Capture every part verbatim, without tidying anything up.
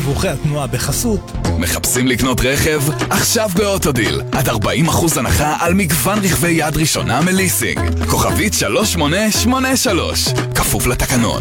דיווחי התנועה בחסות. מחפשים לקנות רכב? עכשיו באוטודיל. עד ארבעים אחוז הנחה על מגוון רכבי יד ראשונה מליסינג. כוכבית שלוש שמונה שמונה שלוש. כפוף לתקנון.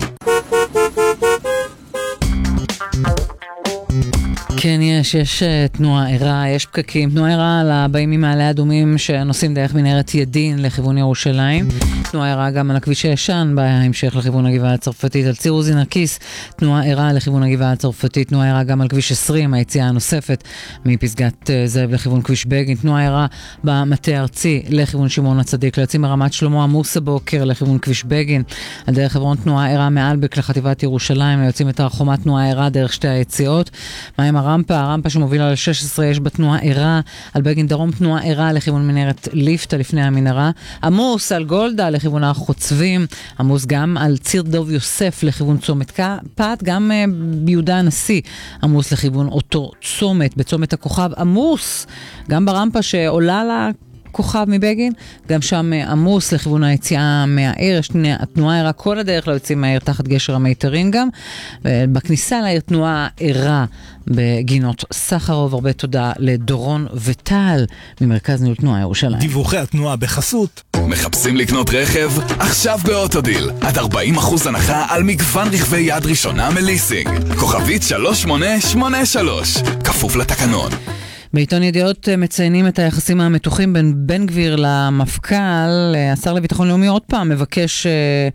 כן, יש, יש תנועה ערה, יש פקקים, תנועה ערה על הבאים ממעלה אדומים שנוסעים דרך מנהרת ידין לכיוון ירושלים, תנועה ערה גם על הכביש הישן בהמשך לכיוון הגבעה הצרפתית, על ציר עוזי נרקיס, תנועה ערה לכיוון הגבעה הצרפתית, תנועה ערה גם על כביש עשרים, היציאה הנוספת מפסגת זאב לכיוון כביש בגין, תנועה ערה במטה הארצי לכיוון שמעון הצדיק, ליוצאים מרמת שלמה עמוס הבוקר לכיוון כביש בגין, על דרך חברון תנועה ערה מאלבק לחטיבת ירושלים, ליוצאים את הרחומה תנועה ערה דרך שתי היציאות, מהם הרמפה, הרמפה שמובילה ל-שש עשרה יש בתנועה ערה, על בגין דרום תנועה ערה לכיוון מנהרת ליפטה לפני המנהרה, עמוס על גולדה לכיוון החוצבים, עמוס גם על ציר דוב יוסף לכיוון צומת פת, גם uh, ביהודה הנשיא עמוס לכיוון אותו צומת, בצומת הכוכב עמוס, גם ברמפה שעולה לה כוכב מבגין, גם שם עמוס לכיוון היציאה מהעיר, יש תנועה ערה כל הדרך ליוצאים מהעיר תחת גשר המיתרים גם, בכניסה לעיר תנועה ערה בגינות סחרוב, הרבה תודה לדורון וטל ממרכז ניהול תנועה ירושלים. דיווחי התנועה בחסות. מחפשים לקנות רכב? עכשיו באוטודיל. עד ארבעים אחוז הנחה על מגוון רכבי יד ראשונה מליסינג. כוכבית שלוש שמונה שמונה שלוש. כפוף לתקנון. בעיתון ידיעות מציינים את היחסים המתוחים בין בן גביר למפכ"ל. השר לביטחון לאומי עוד פעם מבקש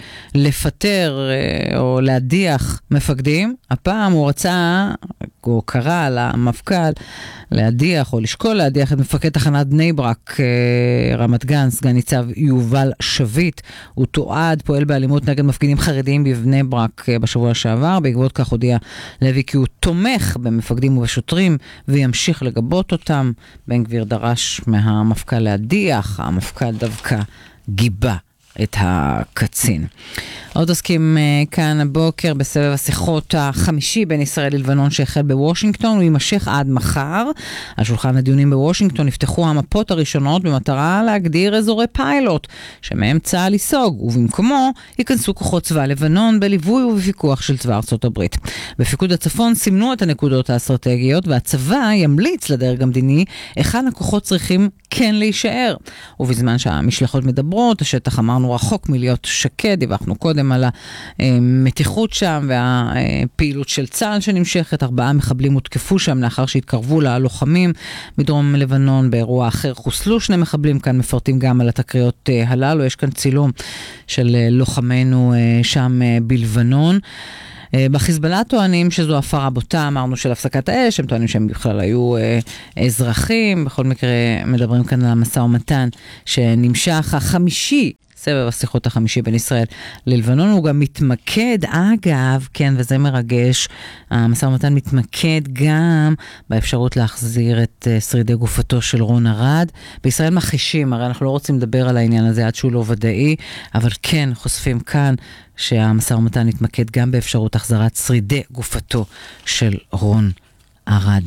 לפטר או להדיח מפקדים. הפעם הוא רצה, או קרא למפכ"ל, להדיח או לשקול להדיח את מפקד תחנת בני ברק רמת גן, סגן ניצב יובל שביט. הוא תועד, פועל באלימות נגד מפגינים חרדיים בבני ברק בשבוע שעבר. בעקבות כך הודיע לוי כי הוא תומך במפקדים ובשוטרים וימשיך לגבות אותם. בן גביר דרש מהמפכ"ל להדיח, המפכ"ל דווקא גיבה את הקצין. עוד עוסקים uh, כאן הבוקר בסבב השיחות החמישי בין ישראל ללבנון שהחל בוושינגטון, הוא יימשך עד מחר. על שולחן הדיונים בוושינגטון נפתחו המפות הראשונות במטרה להגדיר אזורי פיילוט שמהם צה"ל ייסוג, ובמקומו ייכנסו כוחות צבא לבנון בליווי ובפיקוח של צבא ארצות הברית. בפיקוד הצפון סימנו את הנקודות האסטרטגיות, והצבא ימליץ לדרג המדיני היכן הכוחות צריכים כן להישאר. ובזמן שהמשלחות מדברות, השטח אמרנו רחוק מלהיות שקט, דיווחנו קודם על המתיחות שם והפעילות של צה"ל שנמשכת. ארבעה מחבלים הותקפו שם לאחר שהתקרבו ללוחמים בדרום לבנון. באירוע אחר חוסלו שני מחבלים, כאן מפרטים גם על התקריות הללו. יש כאן צילום של לוחמינו שם בלבנון. בחיזבאללה טוענים שזו הפרה בוטה, אמרנו, של הפסקת האש, הם טוענים שהם בכלל היו אה, אזרחים. בכל מקרה מדברים כאן על המשא ומתן שנמשך החמישי, סבב השיחות החמישי בין ישראל ללבנון. הוא גם מתמקד, אגב, כן, וזה מרגש, המשא ומתן מתמקד גם באפשרות להחזיר את uh, שרידי גופתו של רון ארד. בישראל מחישים, הרי אנחנו לא רוצים לדבר על העניין הזה עד שהוא לא ודאי, אבל כן חושפים כאן שהמשא ומתן מתמקד גם באפשרות החזרת שרידי גופתו של רון ארד.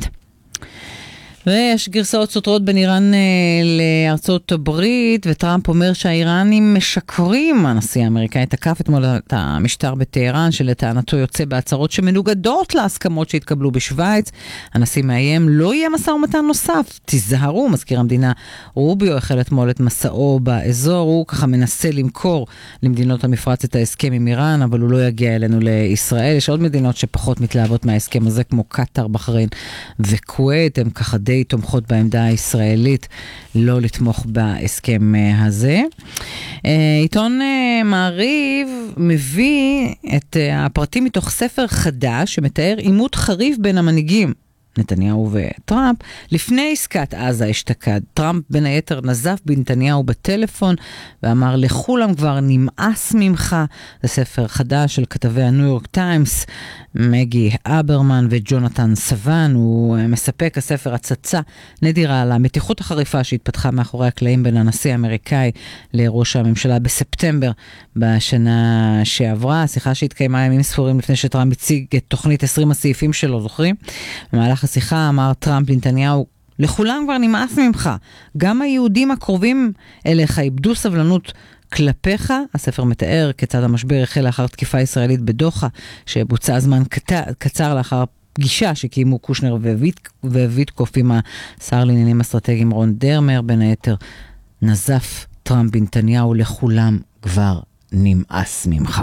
ויש גרסאות סותרות בין איראן לארצות הברית, וטראמפ אומר שהאיראנים משקרים. הנשיא האמריקאי תקף אתמול את המשטר בטהרן, שלטענתו יוצא בהצהרות שמנוגדות להסכמות שהתקבלו בשוויץ. הנשיא מאיים, לא יהיה משא ומתן נוסף, תיזהרו. מזכיר המדינה רוביו החל אתמול את מסעו באזור, הוא ככה מנסה למכור למדינות המפרץ את ההסכם עם איראן, אבל הוא לא יגיע אלינו לישראל. יש עוד מדינות שפחות מתלהבות מההסכם הזה, כמו קטר, בחריין וכווית, הם ככה די תומכות בעמדה הישראלית לא לתמוך בהסכם הזה. עיתון מעריב מביא את הפרטים מתוך ספר חדש שמתאר עימות חריף בין המנהיגים נתניהו וטראמפ לפני עסקת עזה אשתקד. טראמפ בין היתר נזף בנתניהו בטלפון ואמר, לכולם כבר נמאס ממך. זה ספר חדש של כתבי הניו יורק טיימס, מגי אברמן וג'ונתן סוון. הוא מספק הספר הצצה נדירה על המתיחות החריפה שהתפתחה מאחורי הקלעים בין הנשיא האמריקאי לראש הממשלה בספטמבר בשנה שעברה. השיחה שהתקיימה ימים ספורים לפני שטראמפ הציג את תוכנית עשרים הסעיפים שלו, זוכרים? במהלך השיחה אמר טראמפ לנתניהו, לכולם כבר נמאס ממך. גם היהודים הקרובים אליך איבדו סבלנות כלפיך. הספר מתאר כיצד המשבר החל לאחר תקיפה ישראלית בדוחה, שבוצע זמן קצר לאחר פגישה שקיימו קושנר וויטקוף עם השר לעניינים אסטרטגיים רון דרמר, בין היתר נזף טראמפ בנתניהו, לכולם כבר נמאס ממך.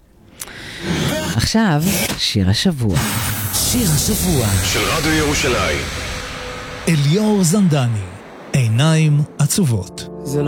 עכשיו, שיר השבוע. שיר השבוע של רדיו ירושלים. אליאור זנדני, עיניים עצובות.